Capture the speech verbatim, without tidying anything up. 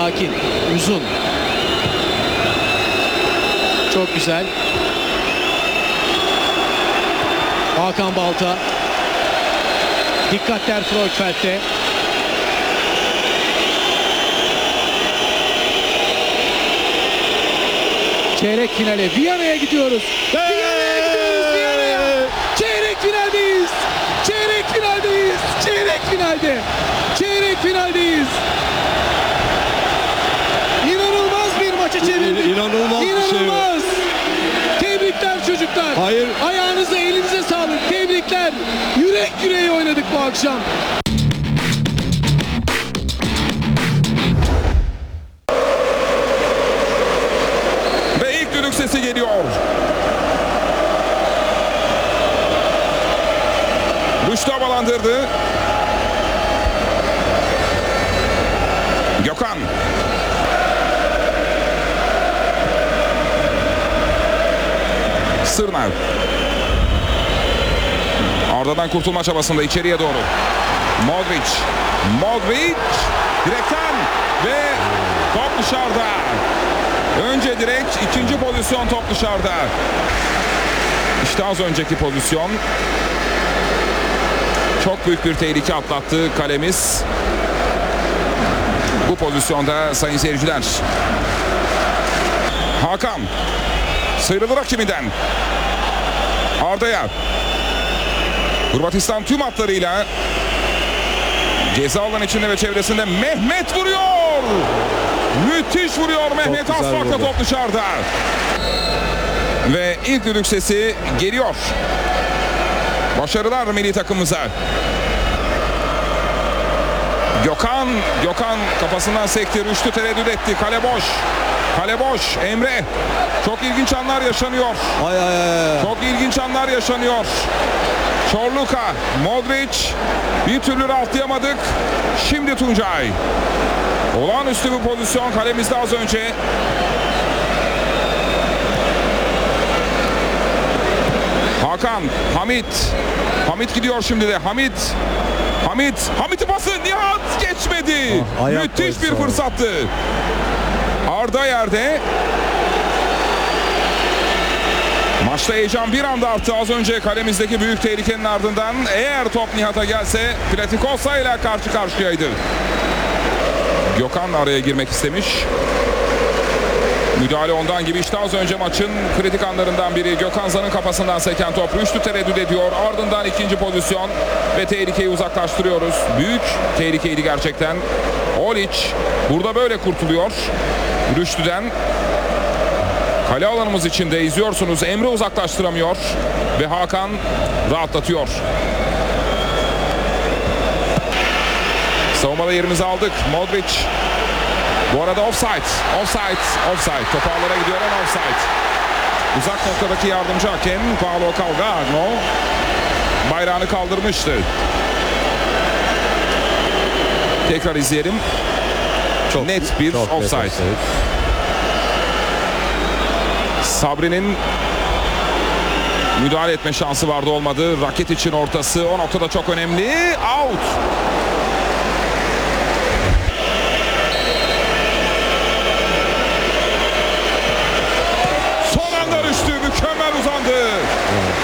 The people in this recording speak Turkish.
sakin. Uzun. Çok güzel. Hakan Balta. Dikkatler Freufeld'de. Çeyrek finale Viyana'ya gidiyoruz. Viyana'ya gidiyoruz. Viyana'ya. Çeyrek finaldeyiz. Çeyrek finaldeyiz. Çeyrek finalde. Çeyrek finaldeyiz. İnanılmaz bir maçı çevirdik. İnanılmaz, İnanılmaz. bir şey. Tebrikler çocuklar. Hayır. Ayağınıza, elinize sağlık. Tebrikler. Yürek yüreğe oynadık bu akşam. Ve ilk düdük sesi geliyor. Rüştü havalandırdı. Gökhan. Sırnav. Arda'dan kurtulma çabasında içeriye doğru. Modric. Modric. Direkten ve top dışarıda. Önce direkt, ikinci pozisyon top dışarıda. İşte az önceki pozisyon. Çok büyük bir tehlike atlattı kalemiz. Bu pozisyonda sayın seyirciler. Hakan. Sıyrılır rakibinden. Arda'ya. Hırvatistan tüm hatlarıyla ceza alan içinde ve çevresinde Mehmet vuruyor. Müthiş vuruyor Mehmet, az farkla top dışarıda. Ve ilk düdük sesi geliyor. Başarılar milli takımımıza. Gökhan, Gökhan kafasından sekti, Rüştü tereddüt etti. Kale boş. Kale boş. Emre. Çok ilginç anlar yaşanıyor. Ay ay ay. Çok ilginç anlar yaşanıyor. Çorluka, Modric. Bir türlü rahatlayamadık. Şimdi Tuncay. Olağanüstü bir pozisyon kalemizde az önce. Hakan, Hamit. Hamit gidiyor şimdi de. Hamit. Hamit. Hamit'in pası Nihat geçmedi. Ah, müthiş bir fırsattı. Arda yerde. Maçta heyecan bir anda arttı az önce kalemizdeki büyük tehlikenin ardından. Eğer top Nihat'a gelse Platikosa ile karşı karşıyaydı. Gökhan araya girmek istemiş. Müdahale ondan gibi. İşte az önce maçın kritik anlarından biri. Gökhan Zan'ın kafasından seken top. Rüştü tereddüt ediyor. Ardından ikinci pozisyon ve tehlikeyi uzaklaştırıyoruz. Büyük tehlikeydi gerçekten. Olic burada böyle kurtuluyor Rüştü'den. Kale alanımız içinde izliyorsunuz. Emre uzaklaştıramıyor ve Hakan rahatlatıyor. Savunmada yerimizi aldık. Modric. Bu arada offside. Offside. Offside. Top ağlara gidiyor ama offside. Uzak noktadaki yardımcı hakem Paolo Calgarno bayrağını kaldırmıştı. Tekrar izleyelim. Çok net bir çok offside. Net offside. Sabri'nin müdahale etme şansı vardı, olmadı. Raket için ortası o noktada çok önemli. Out. Son anda düştü. Mükemmel uzandı.